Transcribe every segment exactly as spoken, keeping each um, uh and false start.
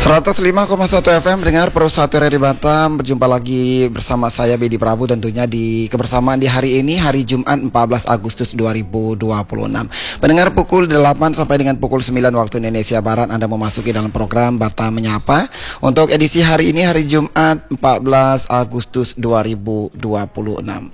seratus lima koma satu F M dengar Pro satu R R I Batam. Berjumpa lagi bersama saya Bedi Prabu tentunya di kebersamaan di hari ini, hari Jumat empat belas Agustus dua ribu dua puluh enam. Pendengar, pukul delapan sampai dengan pukul sembilan waktu Indonesia Barat Anda memasuki dalam program Batam Menyapa. Untuk edisi hari ini, hari Jumat empat belas Agustus dua ribu dua puluh enam.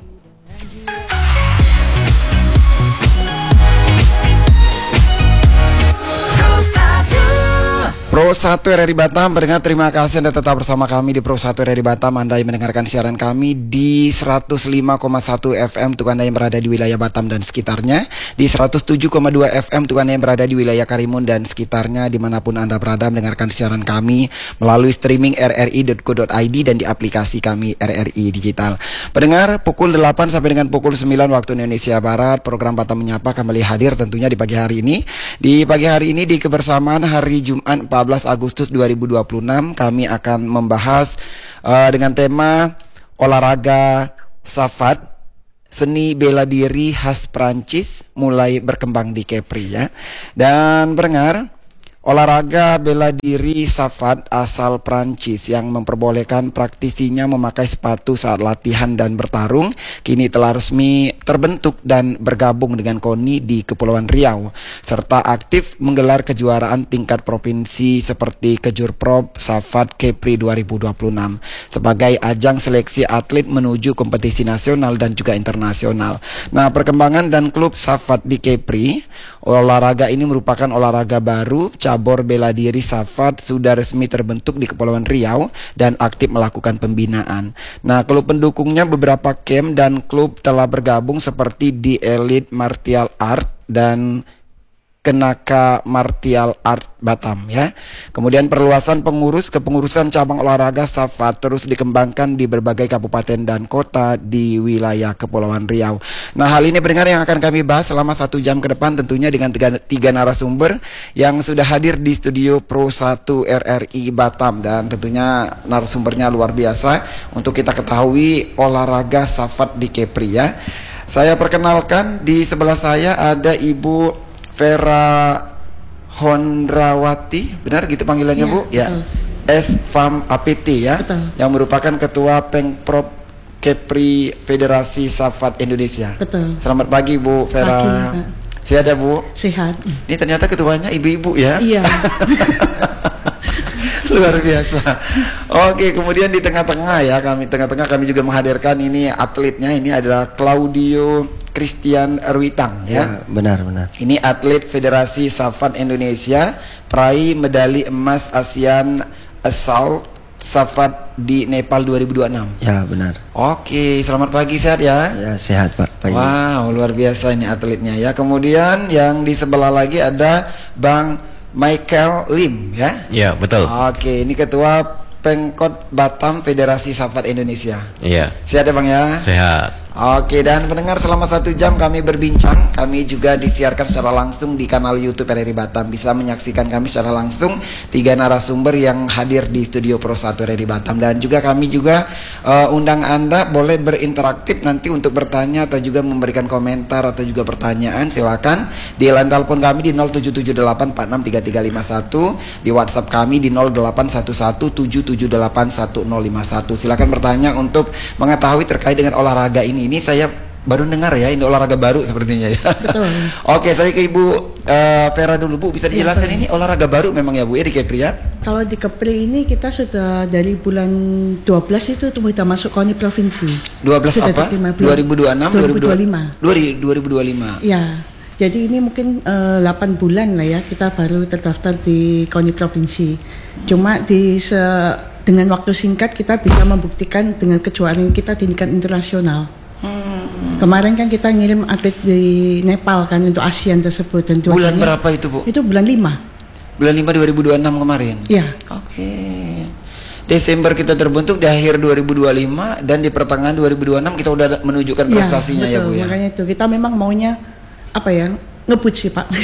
Pro satu R R I Batam, pendengar, terima kasih Anda tetap bersama kami di Pro satu R R I Batam. Anda yang mendengarkan siaran kami di seratus lima koma satu F M untuk Anda yang berada di wilayah Batam dan sekitarnya, di seratus tujuh koma dua F M untuk Anda yang berada di wilayah Karimun dan sekitarnya, dimanapun Anda berada mendengarkan siaran kami melalui streaming r r i dot co dot i d dan di aplikasi kami R R I Digital. Pendengar, pukul delapan sampai dengan pukul sembilan waktu Indonesia Barat, program Batam Menyapa kembali hadir tentunya di pagi hari ini. Di pagi hari ini di kebersamaan hari Jumat empat belas Agustus dua ribu dua puluh enam, kami akan membahas uh, dengan tema olahraga Safat, seni bela diri khas Prancis mulai berkembang di Kepri ya. Dan pendengar, olahraga bela diri Safat asal Prancis yang memperbolehkan praktisinya memakai sepatu saat latihan dan bertarung kini telah resmi terbentuk dan bergabung dengan K O N I di Kepulauan Riau, serta aktif menggelar kejuaraan tingkat provinsi seperti Kejurprov Safat Kepri dua ribu dua puluh enam sebagai ajang seleksi atlet menuju kompetisi nasional dan juga internasional. Nah, perkembangan dan klub Safat di Kepri, olahraga ini merupakan olahraga baru. Cabur bela diri Safat sudah resmi terbentuk di Kepulauan Riau dan aktif melakukan pembinaan. Nah, klub pendukungnya beberapa camp dan klub telah bergabung seperti di Elite Martial Art dan Kenaka Martial Art Batam ya. Kemudian perluasan pengurus kepengurusan cabang olahraga Safat terus dikembangkan di berbagai kabupaten dan kota di wilayah Kepulauan Riau. Nah, hal ini pendengar yang akan kami bahas selama satu jam ke depan tentunya dengan tiga, tiga narasumber yang sudah hadir di studio Pro satu R R I Batam, dan tentunya narasumbernya luar biasa untuk kita ketahui olahraga Safat di Kepri ya. Saya perkenalkan, di sebelah saya ada Ibu Vera Hondrawati, benar gitu panggilannya ya, Bu? Ya, S F A M A P T ya, betul, yang merupakan Ketua Pengprov Kepri Federasi Safat Indonesia. Betul. Selamat pagi Bu Vera. Pagi, sehat ya Bu? Sehat. Ini ternyata ketuanya ibu-ibu ya? Iya. Luar biasa. Oke, kemudian di tengah-tengah ya, kami tengah-tengah kami juga menghadirkan ini atletnya. Ini adalah Claudio Christian Ruitang ya. Ya, benar benar. Ini atlet Federasi Safat Indonesia, peraih medali emas ASEAN Assault Safat di Nepal dua ribu dua puluh enam. Ya, benar. Oke, selamat pagi, sehat ya? Ya, sehat Pak. Pagi. Wow, luar biasa ini atletnya ya. Kemudian yang di sebelah lagi ada Bang Michael Lim ya? Ya, betul. Oke, ini Ketua Pengkot Batam Federasi Safat Indonesia. Iya. Sehat ya Bang ya? Sehat. Oke, dan pendengar, selama satu jam kami berbincang. Kami juga disiarkan secara langsung di kanal YouTube R R I Batam. Bisa menyaksikan kami secara langsung tiga narasumber yang hadir di studio Pro satu R R I Batam. Dan juga kami juga uh, undang Anda boleh berinteraktif nanti untuk bertanya atau juga memberikan komentar atau juga pertanyaan. Silakan di line telepon kami di nol tujuh tujuh delapan empat enam tiga tiga lima satu, di WhatsApp kami di nol delapan satu satu tujuh tujuh delapan satu nol lima satu. Silakan bertanya untuk mengetahui terkait dengan olahraga ini. Ini saya baru dengar ya, ini olahraga baru sepertinya ya. Betul. Oke, saya ke Ibu uh, Vera dulu Bu, bisa dijelaskan ya, ini olahraga baru memang ya Bu ya di Kepri ya? Kalau di Kepri ini kita sudah dari bulan dua belas itu sudah masuk K O N I provinsi. dua belas sudah apa? dua ribu dua puluh enam, dua ribu dua puluh lima. dua ribu dua puluh lima. Ya. Jadi ini mungkin uh, delapan bulan lah ya kita baru terdaftar di K O N I provinsi. Cuma di se dengan waktu singkat kita bisa membuktikan dengan kejuaraan kita di tingkat internasional. Hmm. Kemarin kan kita ngirim atlet di Nepal kan untuk ASEAN tersebut, dan bulan berapa itu Bu? Itu bulan lima. Bulan lima dua ribu dua puluh enam kemarin. Iya. Oke. Desember kita terbentuk, di akhir dua ribu dua puluh lima, dan di pertengahan dua ribu dua puluh enam kita udah menunjukkan prestasinya ya, betul, ya Bu ya. Makanya itu kita memang maunya apa ya? Ngebut sih Pak.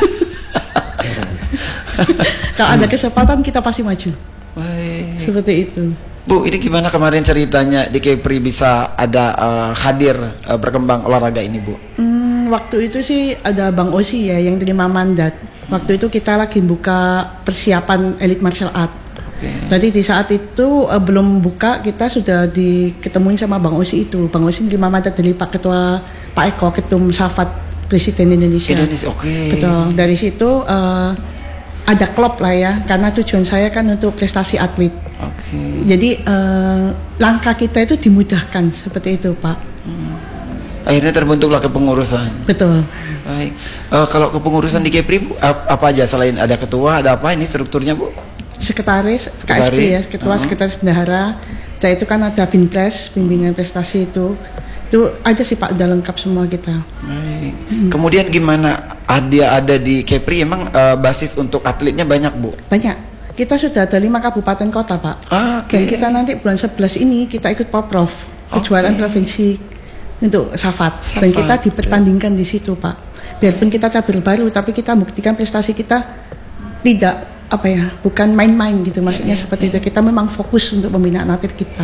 Kalau ada kesempatan kita pasti maju. Baik. Seperti itu. Bu, ini gimana kemarin ceritanya di Kepri bisa ada uh, hadir uh, berkembang olahraga ini Bu? Hmm, waktu itu sih ada Bang Osi ya yang terima mandat. Waktu itu kita lagi buka persiapan Elite Martial Art. Okay. Jadi di saat itu uh, belum buka, kita sudah diketemuin sama Bang Osi itu. Bang Osi terima mandat dari Pak Ketua, Pak Eko, Ketum Safat Presiden Indonesia. Indonesia, oke. Okay. Betul. Dari situ uh, ada klub lah ya, karena tujuan saya kan untuk prestasi atlet. Oke. Okay. Jadi uh, langkah kita itu dimudahkan seperti itu, Pak. Hmm. Akhirnya terbentuklah kepengurusan. Betul. Baik. Uh, kalau kepengurusan di Kepri Bu, apa aja selain ada ketua, ada apa ini strukturnya Bu? Sekretaris, Sekretaris. K S P ya, ketua uh-huh. sekretaris bendahara. Setelah itu kan ada Binpres, bimbingan prestasi itu. Itu aja sih Pak, udah lengkap semua kita. Baik. Hmm. Kemudian gimana ada ada di Kepri emang uh, basis untuk atletnya banyak Bu? Banyak. Kita sudah ada lima kabupaten kota Pak. Ah, okay. Dan kita nanti bulan sebelas ini kita ikut Poprov, kejuaraan okay. provinsi untuk Safat. Safat. Dan kita dipertandingkan di situ Pak. Biarpun kita cabur baru, tapi kita buktikan prestasi kita tidak apa ya, bukan main-main gitu. Maksudnya yeah, seperti yeah. itu. Kita memang fokus untuk pembinaan atlet kita.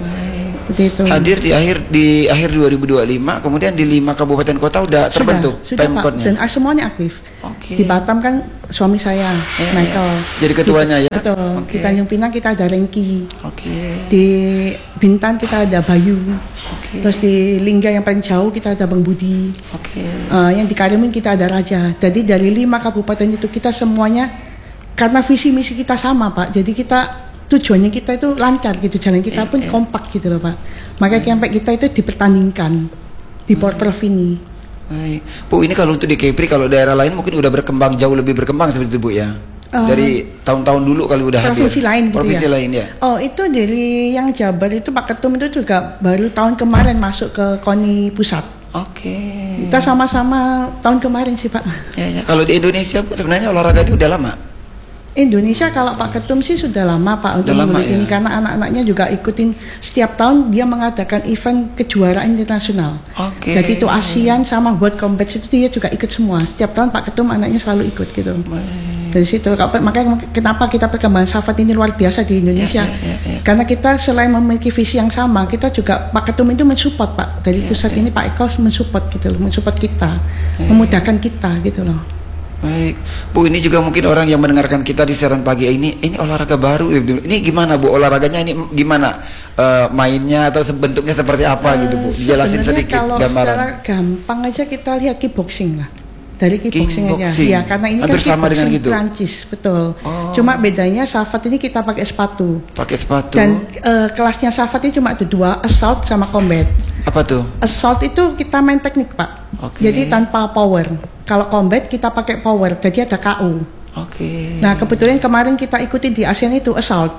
Begitu. Hadir di akhir di akhir dua ribu dua puluh lima, kemudian di lima kabupaten kota udah terbentuk pemkotnya. Dan semuanya aktif. Okay. Di Batam kan suami saya, yeah, Michael. Yeah. Jadi ketuanya di, ya. Betul. Okay. Di Tanjung Pinang kita ada Rengki. Okay. Di Bintan kita ada Bayu. Okay. Terus di Lingga yang paling jauh kita ada Bang Budi. Okay. Uh, yang di Karimun kita ada Raja. Jadi dari lima kabupaten itu kita semuanya karena visi misi kita sama Pak. Jadi kita tujuannya kita itu lancar gitu, jalan kita pun kompak gitu loh Pak. Makanya sampai kita itu dipertandingkan di Porprov ini. Baik. Bu, ini kalau untuk di Kepri, kalau daerah lain mungkin udah berkembang, jauh lebih berkembang seperti itu Bu ya? Uh, dari tahun-tahun dulu kali udah provinsi hadir. lain gitu provinsi ya? lain ya? Oh itu dari yang Jabar itu Pak Ketum itu juga baru tahun kemarin masuk ke KONI Pusat. Oke. Okay. Kita sama-sama tahun kemarin sih Pak. Ya, ya. Kalau di Indonesia Bu sebenarnya olahraga ini udah lama? Indonesia kalau Pak Ketum sih sudah lama Pak untuk memulai ini ya? Karena anak-anaknya juga ikutin setiap tahun dia mengadakan event kejuaraan internasional. Oke. Okay. Jadi itu ASEAN sama World Combat itu dia juga ikut semua. Setiap tahun Pak Ketum anaknya selalu ikut gitu. Baik. Dari situ makanya kenapa kita perkembangan Safat ini luar biasa di Indonesia. Ya, ya, ya, ya. Karena kita selain memiliki visi yang sama, kita juga Pak Ketum itu mensupport Pak. Dari ya, pusat ya. Ini Pak Eko mensupport gitu loh, mensupport kita, ya, memudahkan ya. kita gitu loh. Baik, Bu, ini juga mungkin orang yang mendengarkan kita di siaran pagi ini, ini olahraga baru, ini gimana Bu, olahraganya ini gimana uh, mainnya atau bentuknya seperti apa uh, gitu Bu, jelasin sedikit kalau gambaran. Secara gampang aja kita lihat kickboxing lah, dari kickboxing, kickboxing. aja, ya karena ini hampir kan sama dengan gitu. Prancis, betul. Oh. Cuma bedanya Safat ini kita pakai sepatu. Pakai sepatu. Dan uh, kelasnya Safat ini cuma ada dua, assault sama combat. Apa tuh? Assault itu kita main teknik Pak, okay. Jadi tanpa power. Kalau combat kita pakai power, jadi ada K O. Oke. Okay. Nah kebetulan kemarin kita ikutin di ASEAN itu assault.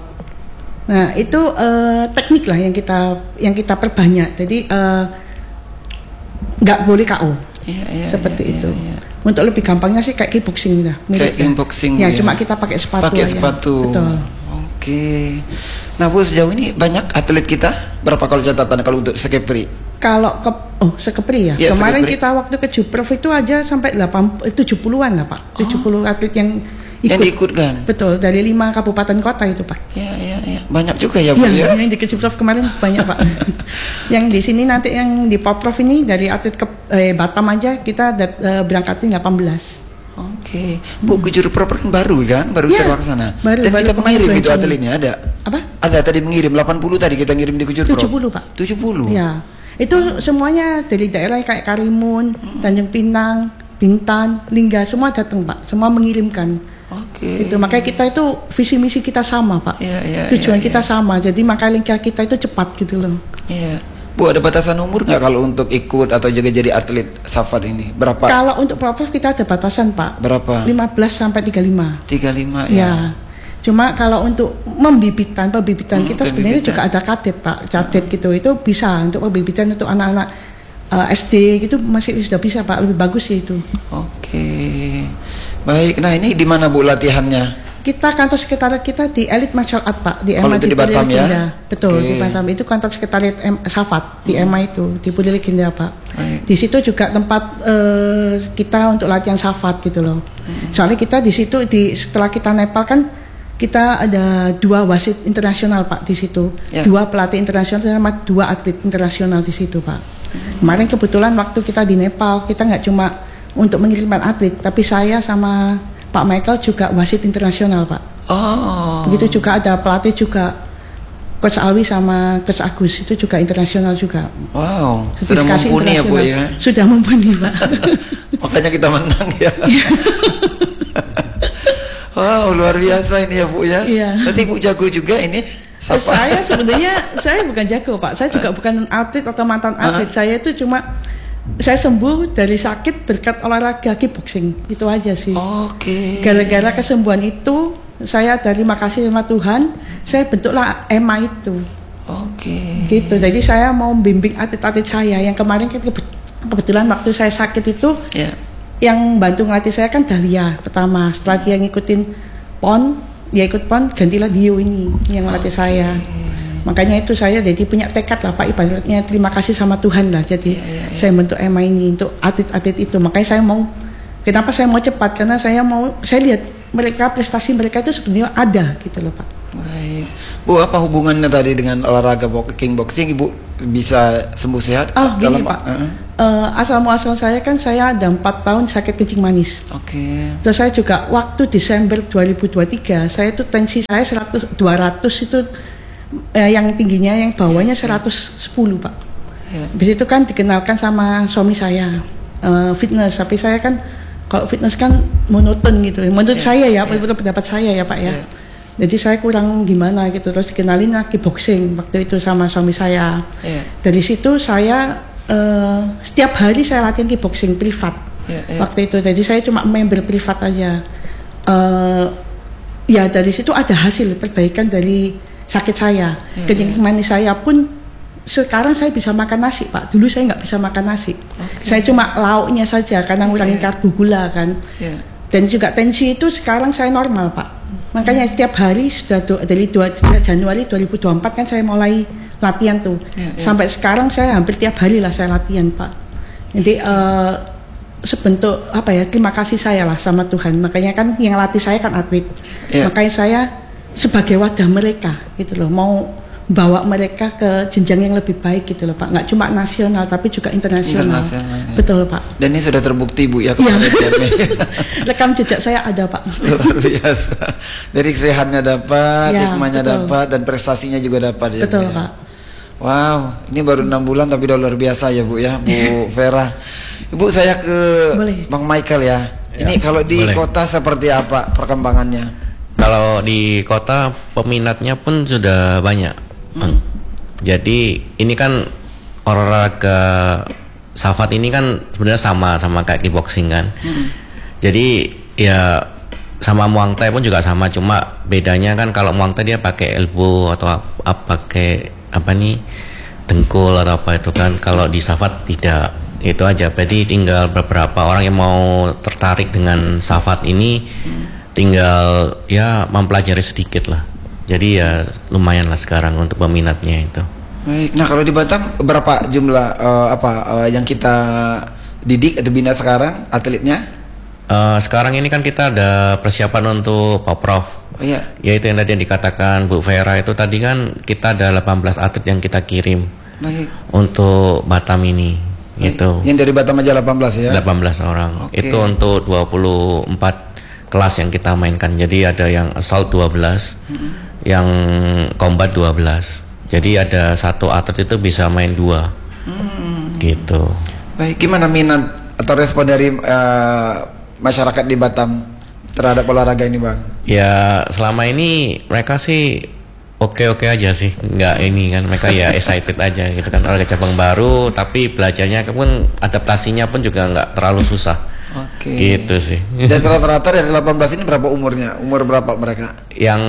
Nah itu uh, teknik lah yang kita yang kita perbanyak. Jadi nggak uh, boleh K O. Yeah, yeah, seperti yeah, itu. Yeah, yeah. Untuk lebih gampangnya sih kayak kickboxing lah. Kayak kickboxing. Ya, ya, cuma kita pakai sepatu. Pakai aja. sepatu. Betul. Oke. Okay. Nah Bu, sejauh ini banyak atlet kita berapa kalau catatan kalau untuk Sekepri? Kalau ke oh Sekepri ya. ya Kemarin Sekepri. kita waktu ke Juprov itu aja sampai delapan tujuh puluhan lah Pak. tujuh puluh oh. atlet yang ikut. Yang diikutkan. Betul, dari lima kabupaten kota itu Pak. Ya ya ya. Banyak juga ya Bu ya. ya. Yang di Juprov kemarin banyak Pak. Yang di sini nanti yang di Poprov ini dari atlet ke eh, Batam aja kita dat, eh, berangkatin delapan belas. Oke, okay. Bu, Kejur Proper baru kan, baru ya, terlaksana. Baru, Dan baru kita mengirim itu atletnya ada. Apa? Ada tadi mengirim delapan puluh tadi kita ngirim di Kejur Pro. tujuh puluh Pak. tujuh puluh. Ya. Itu hmm. semuanya dari daerah kayak Karimun, hmm. Tanjung Pinang, Bintan, Lingga semua datang Pak, semua mengirimkan. Oke. Okay. Itu makanya kita itu visi misi kita sama Pak. Ya, ya, Tujuan ya, kita ya. sama, jadi makanya lingkar kita itu cepat gitu loh. Iya. Bu, ada batasan umur nggak kalau untuk ikut atau juga jadi atlet Safat ini? Berapa? Kalau untuk Prof kita ada batasan Pak. Berapa? lima belas sampai tiga puluh lima. tiga puluh lima ya. Ya. Cuma kalau untuk membibitan, pembibitan hmm, kita sebenarnya juga ada kadet Pak, kadet hmm. gitu. Itu bisa untuk pembibitan untuk anak-anak uh, S D gitu masih sudah bisa Pak, lebih bagus sih itu. Oke. Baik. Nah, ini di mana Bu latihannya? Kita kantor sekretariat kita di Elite Martial Art Pak, di Kalau M A itu di Batam ya? Betul, okay. di Batam itu kantor sekretariat M Safat di hmm. M A itu di Puri Legenda Pak. Baik. Di situ juga tempat uh, kita untuk latihan Safat gitu loh. Hmm. Soalnya kita di situ di setelah kita Nepal kan kita ada dua wasit internasional Pak di situ, yeah. dua pelatih internasional sama dua atlet internasional di situ Pak. Hmm. Kemarin kebetulan waktu kita di Nepal kita nggak cuma untuk mengirimkan atlet, tapi saya sama Pak Michael juga wasit internasional, Pak. Oh. Begitu juga ada pelatih juga, Coach Alwi sama Coach Agus itu juga internasional juga. Wow. Sudah mumpuni ya Bu ya. Sudah mumpuni, Pak. Makanya kita menang ya. Wow, luar biasa ini ya Bu ya. Iya. Berarti Bu jago juga ini. Sapa? Saya sebenarnya saya bukan jago, Pak. Saya juga bukan atlet atau mantan atlet. Uh-huh. Saya itu cuma saya sembuh dari sakit berkat olahraga kickboxing. Itu aja sih. Oke. Okay. Gara-gara kesembuhan itu, saya terima kasih sama Tuhan, saya bentuklah E M A itu. Oke. Okay. Gitu. Jadi saya mau bimbing atlet-atlet saya yang kemarin kebetulan waktu saya sakit itu, yeah. yang bantu ngelatih saya kan Dahlia pertama. Setelah dia ngikutin pon, dia ikut pon, gantilah Dio ini yang ngelatih okay. saya. Makanya itu saya jadi punya tekad lah Pak, ibaratnya terima kasih sama Tuhan lah. Jadi yeah, yeah, yeah. saya bentuk E M A ini untuk atlet-atlet itu. Makanya saya mau, kenapa saya mau cepat, karena saya mau, saya lihat mereka, prestasi mereka itu sebenarnya ada gitu loh Pak. Baik. Bu, apa hubungannya tadi dengan olahraga kickboxing? Ibu bisa sembuh sehat? Oh gini dalam, Pak, uh-huh. uh, asal muasal saya kan saya ada empat tahun sakit kencing manis. Oke. Okay. Terus saya juga waktu Desember dua ribu dua puluh tiga, saya itu tensi saya seratus, dua ratus itu, Eh, yang tingginya, yang bawahnya seratus sepuluh Pak. Ya. Habis itu kan dikenalkan sama suami saya uh, fitness, tapi saya kan kalau fitness kan monoton gitu. Menurut ya. saya ya, menurut ya. pendapat saya ya Pak ya. ya. Jadi saya kurang gimana gitu. Terus dikenalin lagi boxing waktu itu sama suami saya. Ya. Dari situ saya uh, setiap hari saya latihan kickboxing privat. Ya, ya. Waktu itu, jadi saya cuma member privat aja. Uh, ya dari situ ada hasil perbaikan dari sakit saya, hmm. kencing manis saya pun sekarang saya bisa makan nasi Pak. Dulu saya nggak bisa makan nasi, okay. saya cuma lauknya saja karena ngurangin yeah. karbo gula kan. Yeah. Dan juga tensi itu sekarang saya normal Pak. Makanya hmm. setiap hari sudah do, dari dua Januari dua ribu dua puluh empat kan saya mulai latihan tuh. Yeah, yeah. Sampai sekarang saya hampir tiap hari lah saya latihan Pak. Jadi uh, sebentuk apa ya, terima kasih saya lah sama Tuhan. Makanya kan yang latih saya kan atlet. Yeah. Makanya saya sebagai wadah mereka gitu loh, mau bawa mereka ke jenjang yang lebih baik gitu loh Pak, nggak cuma nasional tapi juga internasional. Ya. Betul Pak. Dan ini sudah terbukti Bu ya, ya. Rekam jejak saya ada Pak. Luar biasa. Dari sehatnya dapat, ya, hikmahnya dapat, dan prestasinya juga dapat ya. Betul Bu, ya? Pak. Wow, ini baru enam bulan tapi udah luar biasa ya Bu ya, Bu Vera. Ibu saya ke Boleh. Bang Michael ya. Ini ya, kalau di boleh. Kota seperti apa perkembangannya? Kalau di kota peminatnya pun sudah banyak. Hmm. Jadi ini kan olahraga Safat ini kan sebenarnya sama sama kayak kickboxing kan. Hmm. Jadi ya sama Muang Thai pun juga sama, cuma bedanya kan kalau Muang Thai dia pakai elbow atau apa pakai apa nih dengkul atau apa itu kan. Kalau di Safat tidak, itu aja. Berarti tinggal beberapa orang yang mau tertarik dengan Safat ini. Hmm. Tinggal ya mempelajari sedikit lah. Jadi ya lumayan lah sekarang untuk peminatnya itu. Baik. Nah kalau di Batam berapa jumlah uh, apa uh, yang kita didik atau bina sekarang atletnya? Uh, sekarang ini kan kita ada persiapan untuk Poprov. Oh, iya. Yaitu yang tadi yang dikatakan Bu Vera itu tadi kan kita ada delapan belas atlet yang kita kirim. Baik. Untuk Batam ini. Baik. Gitu. Yang dari Batam aja delapan belas ya? delapan belas orang. Okay. Itu untuk dua puluh empat kelas yang kita mainkan. Jadi ada yang assault dua belas, mm-hmm. yang combat dua belas. Jadi ada satu atlet itu bisa main dua, mm. gitu. Baik, gimana minat atau respon dari uh, masyarakat di Batam terhadap olahraga ini Bang? Ya selama ini mereka sih oke-oke aja sih, nggak ini kan, mereka ya excited aja gitu kan, olahraga cabang baru, tapi belajarnya pun adaptasinya pun juga nggak terlalu susah. Oke. Gitu sih. Dan rata-rata dari delapan belas ini berapa umurnya? Umur berapa mereka? Yang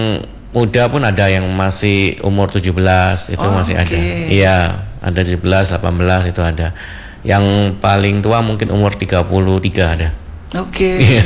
muda pun ada yang masih umur tujuh belas itu oh, masih okay. ada. Iya, ada tujuh belas, delapan belas itu ada. Yang paling tua mungkin umur tiga puluh tiga ada. Oke. Okay.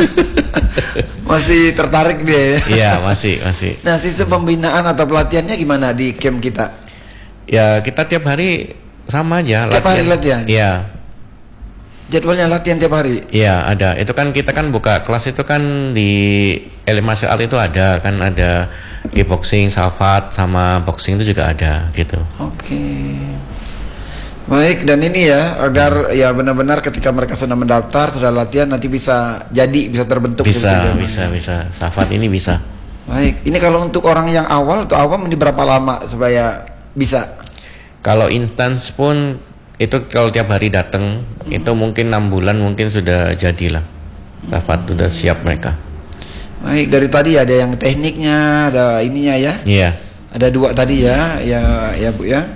Masih tertarik dia ya? Iya, masih, masih. Nah, sistem pembinaan atau pelatihannya gimana di camp kita? Ya, kita tiap hari sama aja. Tiap latihan. hari latihan? Iya. Jadwalnya latihan tiap hari? Iya ada, itu kan kita kan buka kelas itu kan di Elim Martial Art itu ada, kan ada kickboxing, Safat, sama boxing itu juga ada gitu. Oke. Baik, dan ini ya agar ya benar-benar ketika mereka sudah mendaftar, sudah latihan nanti bisa jadi bisa terbentuk. Bisa, bisa, bisa. Safat ini bisa. Baik, ini kalau untuk orang yang awal atau awam ini berapa lama supaya bisa? Kalau intens pun itu kalau tiap hari datang hmm. itu mungkin enam bulan mungkin sudah jadilah. Safat hmm. sudah siap mereka. Baik, dari tadi ada yang tekniknya, ada ininya ya. Iya. Ada dua tadi ya, ya ya Bu ya.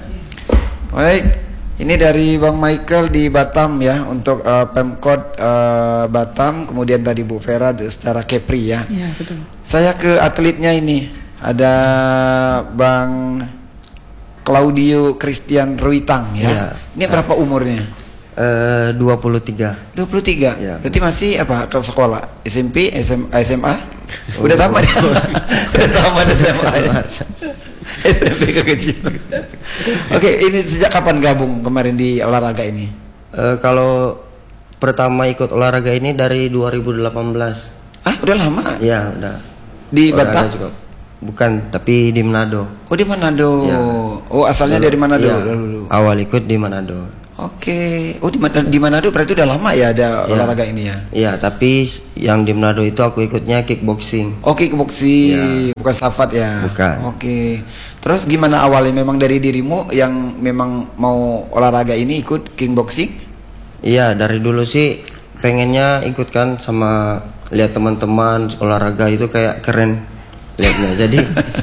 Baik. Ini dari Bang Michael di Batam ya untuk uh, Pemkot uh, Batam, kemudian tadi Bu Vera secara Kepri ya. Iya, betul. Saya ke atletnya ini. Ada Bang Claudio Christian Ruitang ya. Ya. Ini berapa umurnya? Uh, dua puluh tiga. dua puluh tiga. Ya. Berarti masih apa ke sekolah? S M P, S M A, S M A? Oh, udah tamat ya? Udah tamat S M A ya? S M P kekecil. Oke, ini sejak kapan gabung kemarin di olahraga ini? Uh, kalau pertama ikut olahraga ini dari dua ribu delapan belas. Ah, udah lama? Iya, udah. Di Batam? Juga. Bukan, tapi di Manado. Oh, di Manado. Ya. Oh, asalnya dulu, dari Manado ya, dulu. Awal ikut di Manado. Oke. Oh, di di Manado berarti udah lama ya ada ya. olahraga ini ya? Iya, tapi yang di Manado itu aku ikutnya kickboxing. Oh, kickboxing, ya. Bukan safat ya? Bukan. Oke. Terus gimana awalnya memang dari dirimu yang memang mau olahraga ini ikut kickboxing? Iya, dari dulu sih pengennya ikut kan, sama lihat teman-teman olahraga itu kayak keren lihatnya. Jadi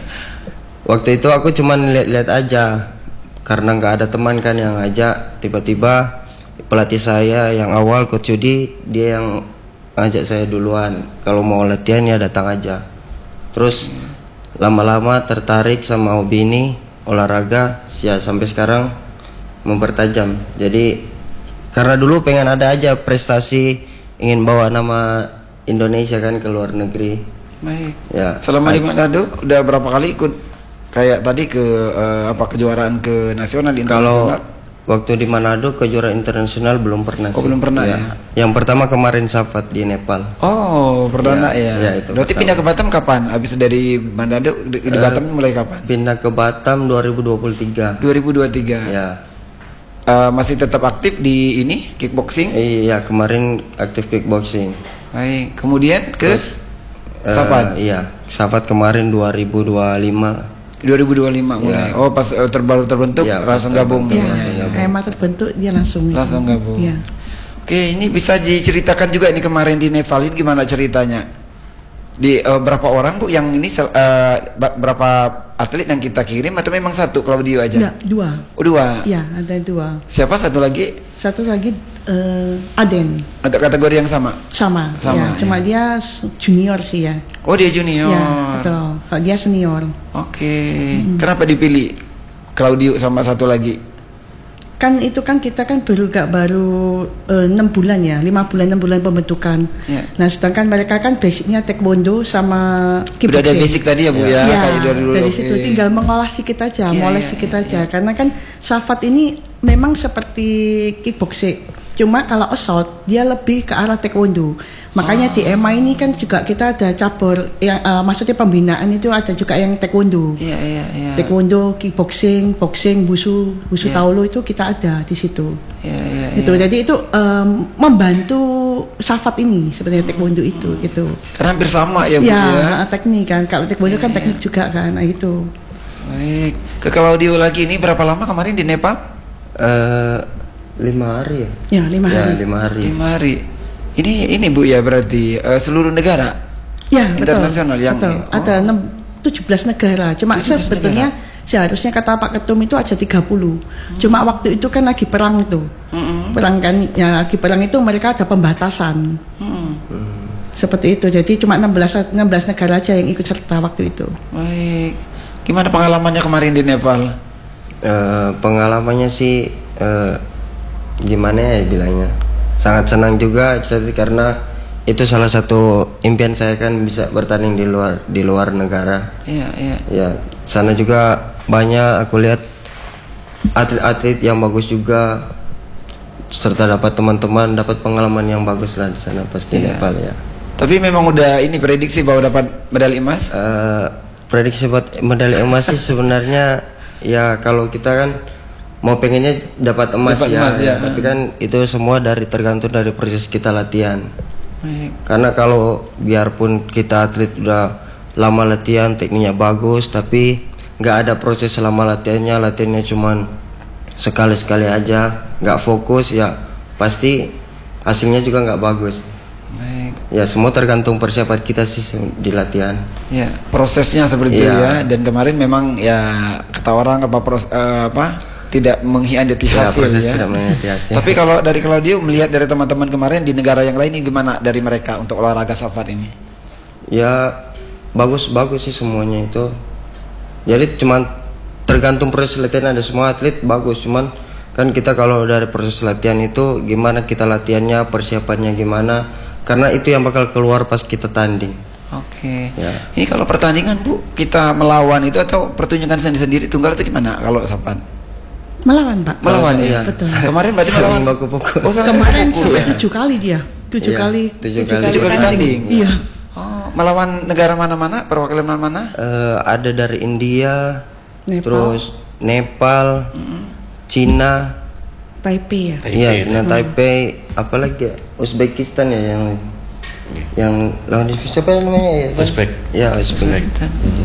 waktu itu aku cuman lihat-lihat aja. Karena nggak ada teman kan yang ngajak, tiba-tiba pelatih saya yang awal Coach Yudi dia yang ngajak saya duluan, kalau mau latihan ya datang aja. Terus lama-lama tertarik sama hobi ini olahraga ya, sampai sekarang mempertajam. Jadi karena dulu pengen ada aja prestasi, ingin bawa nama Indonesia kan ke luar negeri. Baik. Ya. Selama di Manado udah berapa kali ikut? Kayak tadi ke uh, apa kejuaraan ke nasional internasional? Kalau waktu di Manado kejuaraan internasional belum pernah. Oh, sih. Belum pernah ya. ya. Yang pertama kemarin Safat di Nepal. Oh, perdana ya. ya. ya itu Berarti pertama. Pindah ke Batam kapan? Habis dari Manado di, di uh, Batam mulai kapan? Pindah ke Batam dua ribu dua puluh tiga. dua ribu dua puluh tiga. Ya. Uh, masih tetap aktif di ini kickboxing? Iya, kemarin aktif kickboxing. Baik. Kemudian ke Terus, Safat? Uh, iya, Safat kemarin dua ribu dua puluh lima. dua ribu dua puluh lima mulai. Ya. Oh, pas uh, terbaru terbentuk ya, langsung gabung. Iya, kayak mah terbentuk dia langsung. Langsung gabung. Ya. Oke, ini bisa diceritakan juga ini kemarin di Nepal ini gimana ceritanya? Di uh, berapa orang Bu yang ini uh, berapa atlet yang kita kirim atau memang satu Claudio aja? Enggak, dua. Oh, dua. Iya, ada dua. Siapa satu lagi? Satu lagi uh, Aden. Ada kategori yang sama? Sama. Sama. Ya, cuma dia junior sih ya. Oh, dia junior. Ya, betul. Kalau dia senior. Oke. Hmm. Kenapa dipilih Claudio sama satu lagi? Kan itu kan kita kan baru gak baru enam uh, bulan ya, lima bulan enam bulan pembentukan. Yeah. Nah, sedangkan mereka kan basicnya taekwondo sama kickboxing. Udah ada basic tadi ya Bu ya, ya kayak dari dulu. Dari okay. situ tinggal mengolah sedikit aja, yeah, moles yeah, sedikit yeah, aja. Yeah. Karena kan Safat ini memang seperti kickboxing. Cuma kalau assault dia lebih ke arah taekwondo. Makanya oh. di E M A ini kan juga kita ada cabur yang uh, maksudnya pembinaan itu ada juga yang taekwondo. Iya iya iya. Taekwondo, kickboxing, boxing, wusu, wusu yeah. taolo itu kita ada di situ. Iya iya. Itu yeah. jadi itu um, membantu Safat ini sebenarnya taekwondo itu hmm. gitu. Karena hampir sama ya Bu ya. Ya, teknik kan. Kalau taekwondo yeah, kan teknik yeah. juga kan. Nah, itu. Baik. Ke Claudio lagi ini berapa lama kemarin di Nepal? Uh, lima hari ya. Ya, lima ya, hari. Lima hari. Lima hari. Ini ini Bu ya berarti uh, seluruh negara. Ya, internasional betul, yang betul. Oh. Ada tujuh belas negara. Cuma sebetulnya negara. Seharusnya kata Pak Ketum itu aja tiga puluh. Hmm. Cuma waktu itu kan lagi perang tuh. Hmm. Perang kan ya lagi perang itu mereka ada pembatasan. Hmm. Hmm. Seperti itu. Jadi cuma enam belas negara aja yang ikut serta waktu itu. Baik. Gimana pengalamannya kemarin di Nepal? Uh, pengalamannya sih uh, gimana ya bilangnya, sangat senang juga karena itu salah satu impian saya kan bisa bertanding di luar di luar negara. Iya iya. Ya sana juga banyak aku lihat atlet-atlet yang bagus juga, serta dapat teman-teman dapat pengalaman yang bagus lah di sana pasti iya. Nepal ya. Tapi memang udah ini prediksi bahwa dapat medali emas? Uh, prediksi buat medali emas sih sebenarnya ya kalau kita kan mau pengennya dapat emas, dapat ya, emas ya, tapi kan itu semua dari tergantung dari proses kita latihan. Baik. Karena kalau biarpun kita atlet udah lama latihan, tekniknya bagus, tapi nggak ada proses selama latihannya, latihannya cuman sekali-sekali aja, nggak fokus, ya pasti hasilnya juga nggak bagus. Baik. Ya semua tergantung persiapan kita sih di latihan. Ya, prosesnya seperti itu Iya. ya. Dan kemarin memang ya kata orang apa pros, eh, apa tidak mengkhianati Ya, hasil proses ya. tidak mengkhianati hasil. Tapi kalau dari Claudio melihat dari teman-teman kemarin di negara yang lain ini gimana dari mereka untuk olahraga safat ini? Ya bagus-bagus sih semuanya itu. Jadi cuman tergantung proses latihan, ada semua atlet bagus, cuman kan kita kalau dari proses latihan itu gimana kita latihannya, persiapannya gimana, karena itu yang bakal keluar pas kita tanding. Oke. Ya. Ini kalau pertandingan Bu, kita melawan itu atau pertunjukan sendiri-sendiri tunggal itu gimana kalau safat? Melawan Pak. Melawan Iya. ya. Betul. Kemarin berarti Saling melawan. baku-baku. Oh, saling Kemarin baku-baku sampai ya. tujuh kali dia, tujuh Iya, kali, tujuh kali. Tujuh kali tanding. Iya. Oh, melawan negara mana-mana? Perwakilan mana-mana? Eh, ada dari India, Nepal. terus Nepal, Cina, Taipei ya. iya, Cina Taipei, apalagi ya? Uzbekistan ya yang yang lawan di siapa namanya ya? Uzbek. Ya, Uzbek.